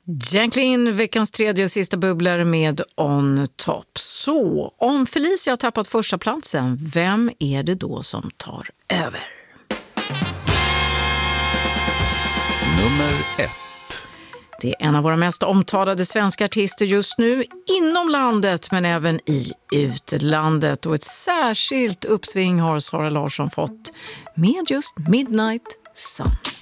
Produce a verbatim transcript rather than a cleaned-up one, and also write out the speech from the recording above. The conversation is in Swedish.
Jacqueline, veckans tredje och sista bubblare med On Top. Så, om Felicia har tappat första platsen, vem är det då som tar över? Nummer ett. Det är en av våra mest omtalade svenska artister just nu, inom landet men även i utlandet. Och ett särskilt uppsving har Zara Larsson fått med just Midnight Sun.